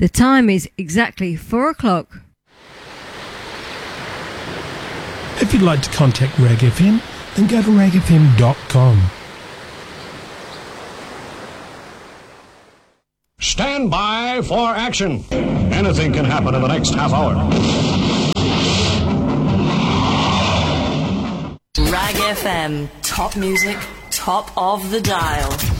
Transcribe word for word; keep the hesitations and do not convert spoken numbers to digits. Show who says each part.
Speaker 1: The time is exactly four o'clock.
Speaker 2: If you'd like to contact Rag F M, then go to rag f m dot com.
Speaker 3: Stand by for action. Anything can happen in the next half hour.
Speaker 4: Rag F M, top music, top of the dial.